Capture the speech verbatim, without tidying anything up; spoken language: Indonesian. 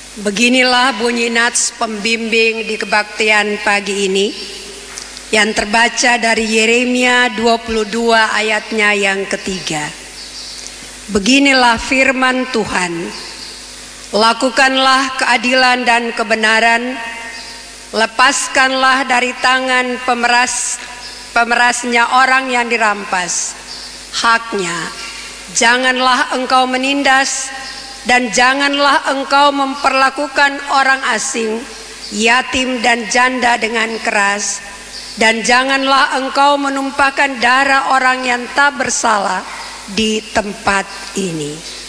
Beginilah bunyi nats pembimbing di kebaktian pagi ini yang terbaca dari Yeremia dua puluh dua ayatnya yang ketiga. Beginilah firman Tuhan, lakukanlah keadilan dan kebenaran, lepaskanlah dari tangan pemeras pemerasnya orang yang dirampas haknya. Janganlah engkau menindas dan janganlah engkau memperlakukan orang asing, yatim dan janda dengan keras, dan janganlah engkau menumpahkan darah orang yang tak bersalah di tempat ini.